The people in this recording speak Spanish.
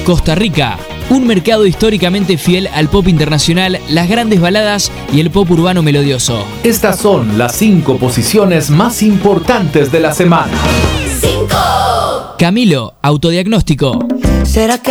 Costa Rica, un mercado históricamente fiel al pop internacional, las grandes baladas y el pop urbano melodioso. Estas son las 5 posiciones más importantes de la semana. 5. Camilo, autodiagnóstico. ¿Será que